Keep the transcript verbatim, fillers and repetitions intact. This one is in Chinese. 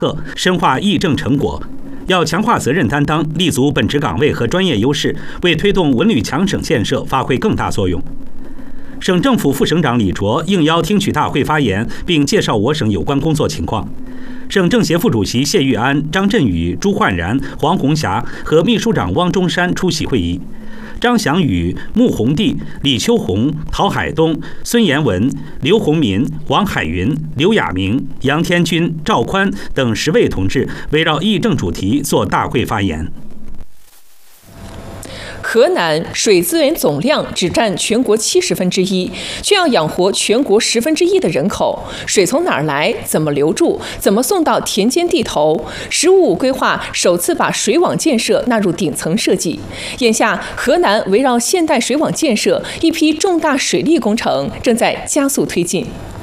深化议政成果。要强化责任担当，立足本职岗位和专业优势，为推动文旅强省建设发挥更大作用。省政府副省长李卓应邀听取大会发言，并介绍我省有关工作情况。省政协副主席谢玉安、张振宇、朱焕然、黄红霞和秘书长汪中山出席会议。张祥宇、穆宏娣、李秋红、陶海东、孙延文、刘洪民、王海云、刘亚明、杨天军、赵宽等十位同志围绕议政主题作大会发言。 河南水资源总量只占全国七十分之一，却要养活全国十分之一的人口。水从哪儿来？怎么留住？怎么送到田间地头？“十五五”规划首次把水网建设纳入顶层设计。眼下，河南围绕现代水网建设一批重大水利工程正在加速推进。